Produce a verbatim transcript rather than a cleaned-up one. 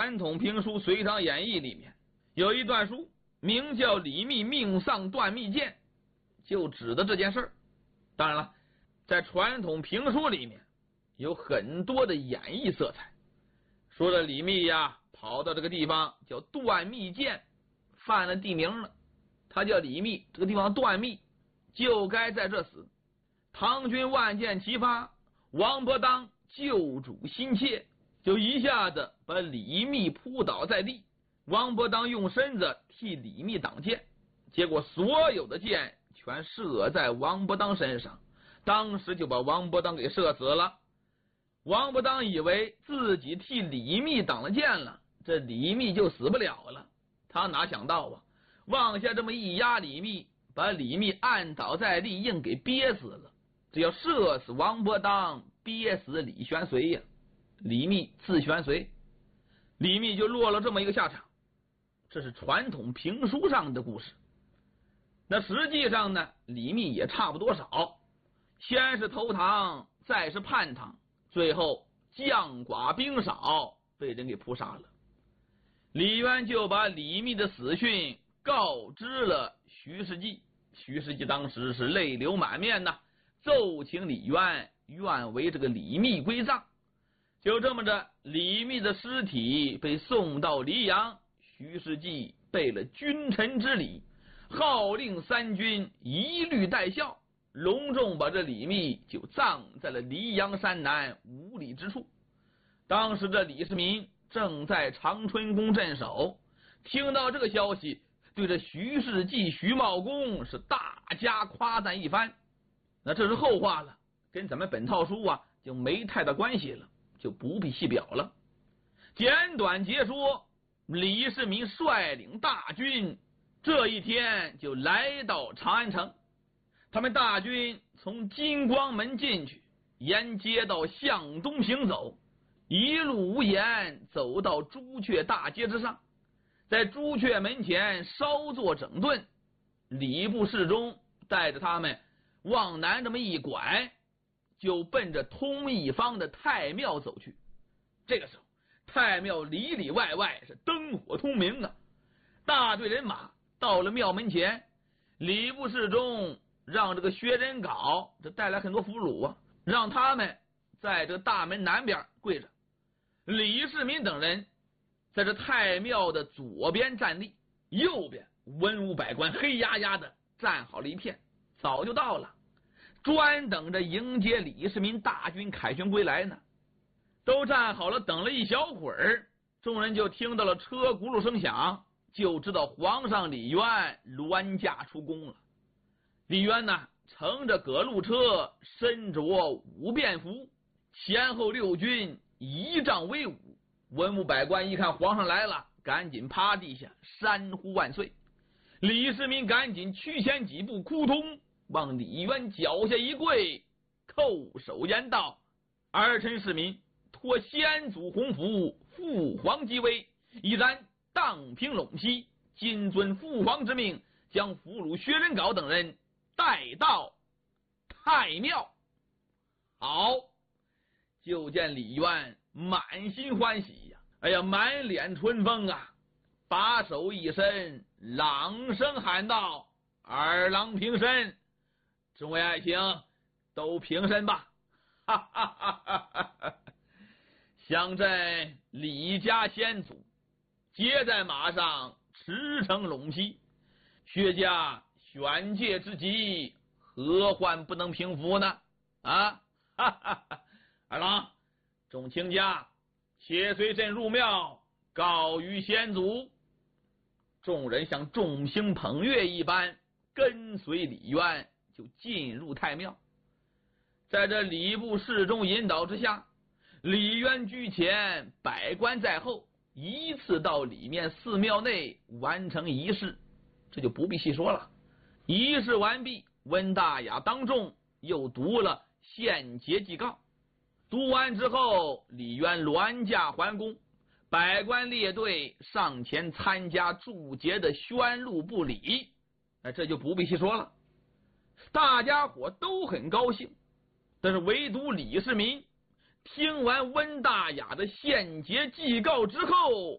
传统评书《隋唐演义》里面有一段书，名叫李密命丧断密剑，就指的这件事儿。当然了，在传统评书里面有很多的演绎色彩，说了李密呀跑到这个地方叫断密剑，犯了地名了，他叫李密，这个地方断密，就该在这死。唐军万箭齐发，王伯当救主心切，就一下子把李密扑倒在地。王伯当用身子替李密挡箭，结果所有的箭全射在王伯当身上，当时就把王伯当给射死了。王伯当以为自己替李密挡了箭了，这李密就死不了了，他哪想到啊，往下这么一压李密，把李密按倒在地，硬给憋死了。这要射死王伯当，憋死李玄随呀。李密字玄随，李密就落了这么一个下场。这是传统评书上的故事。那实际上呢，李密也差不多少，先是投唐，再是叛唐，最后将寡兵少，被人给扑杀了。李渊就把李密的死讯告知了徐世绩，徐世绩当时是泪流满面呐，奏请李渊愿为这个李密归葬。就这么着，李密的尸体被送到黎阳，徐世绩备了君臣之礼，号令三军一律带孝，隆重把这李密就葬在了黎阳山南五里之处。当时这李世民正在长春宫镇守，听到这个消息，对这徐世绩、徐茂公是大加夸赞一番。那这是后话了，跟咱们本套书啊就没太大关系了，就不必细表了。简短截说，李世民率领大军这一天就来到长安城。他们大军从金光门进去，沿街道向东行走，一路无言走到朱雀大街之上，在朱雀门前稍作整顿。礼部侍中带着他们往南这么一拐，就奔着通义坊的太庙走去。这个时候太庙里里外外是灯火通明啊，大队人马到了庙门前，礼部侍中让这个薛仁杲这带来很多俘虏啊，让他们在这个大门南边跪着。李世民等人在这太庙的左边站立，右边文武百官黑压压的站好了一片，早就到了，专等着迎接李世民大军凯旋归来呢。都站好了，等了一小会儿，众人就听到了车轱辘声响，就知道皇上李渊銮驾出宫了。李渊呢，乘着葛路车，身着五便服，前后六军仪仗威武。文武百官一看皇上来了，赶紧趴地下山呼万岁。李世民赶紧趋前几步，扑通往李渊脚下一跪，叩首言道：儿臣世民托先祖洪福，父皇即位，已然荡平陇西，谨遵父皇之命，将俘虏薛仁杲等人带到太庙。好，就见李渊满心欢喜呀、啊，哎呀，满脸春风啊，把手一伸，朗声喊道：二郎平身！众位爱卿都平身吧！哈哈哈哈哈！乡镇李家先祖皆在马上驰骋陇西，薛家选界之急，何患不能平服呢？啊，哈哈哈！二郎，众卿家且随朕入庙，告于先祖。众人像众星捧月一般，跟随李渊就进入太庙。在这礼部侍中引导之下，李渊居前，百官在后，依次到里面寺庙内完成仪式，这就不必细说了。仪式完毕，温大雅当众又读了献节祭告。读完之后，李渊銮驾还宫，百官列队上前参加祝节的宣禄不礼，哎，这就不必细说了。大家伙都很高兴，但是唯独李世民听完温大雅的献节祭告之后，